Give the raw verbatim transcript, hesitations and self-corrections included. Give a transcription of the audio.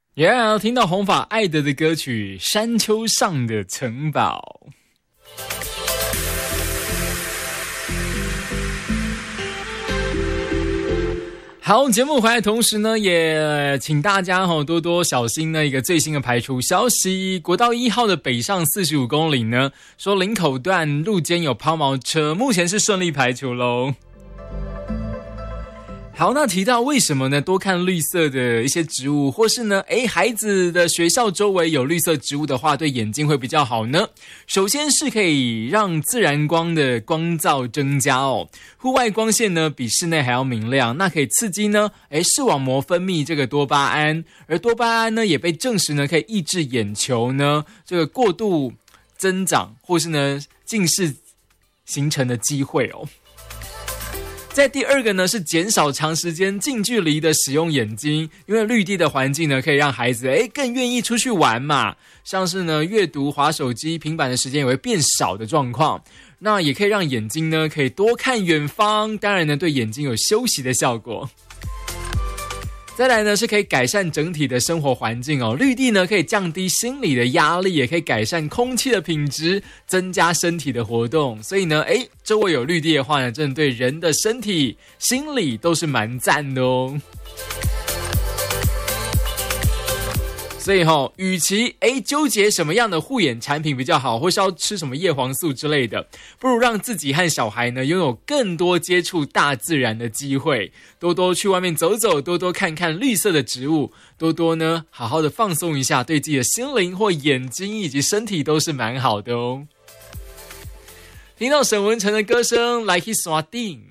Yeah， 听到红发艾德的歌曲《山丘上的城堡》。好，节目回来同时呢，也请大家哈多多小心呢一个最新的排除消息。国道一号的北上四十五公里呢，说林口段路肩有抛锚车，目前是顺利排除咯。好，那提到为什么呢？多看绿色的一些植物，或是呢，诶，孩子的学校周围有绿色植物的话，对眼睛会比较好呢。首先是可以让自然光的光照增加哦，户外光线呢比室内还要明亮，那可以刺激呢，诶，视网膜分泌这个多巴胺，而多巴胺呢也被证实呢可以抑制眼球呢这个过度增长，或是呢近视形成的机会哦。在第二个呢是减少长时间近距离的使用眼睛，因为绿地的环境呢可以让孩子诶更愿意出去玩嘛，像是呢阅读、滑手机、平板的时间也会变少的状况，那也可以让眼睛呢可以多看远方，当然呢对眼睛有休息的效果。再来呢是可以改善整体的生活环境哦，绿地呢可以降低心理的压力，也可以改善空气的品质，增加身体的活动，所以呢诶周围有绿地的话呢，真的对人的身体心理都是蛮赞的哦。所以齁，与其诶纠结什么样的护眼产品比较好，或是要吃什么叶黄素之类的，不如让自己和小孩呢拥有更多接触大自然的机会，多多去外面走走，多多看看绿色的植物，多多呢好好的放松一下，对自己的心灵或眼睛以及身体都是蛮好的哦。听到沈文程的歌声，来去山顶。